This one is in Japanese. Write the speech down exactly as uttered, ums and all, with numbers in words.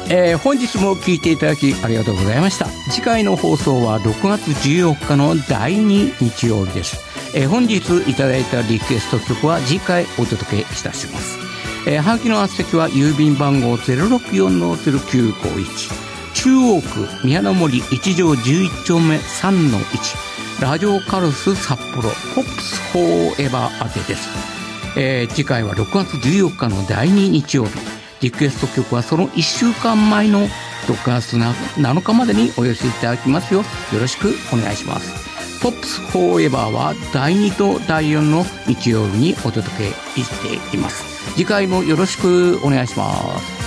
えー、本日も聞いていただきありがとうございました。次回の放送はろくがつじゅうよっかのだいに日曜日です。えー、本日いただいたリクエスト曲は次回お届けいたします。えー、はがきの宛先は郵便番号 ゼロろくよんのゼロきゅうごいち、中央区宮の森いち条じゅういち丁目 さんのいち、ラジオカルス札幌ポップスフォーエバー宛てです。えー、次回はろくがつじゅうよっかのだいに日曜日。リクエスト曲はそのいっしゅうかんまえのろくがつなのかまでにお寄せいただきますようよろしくお願いします。ポップスフォーエバーはだいにとだいよんの日曜日にお届けしています。次回もよろしくお願いします。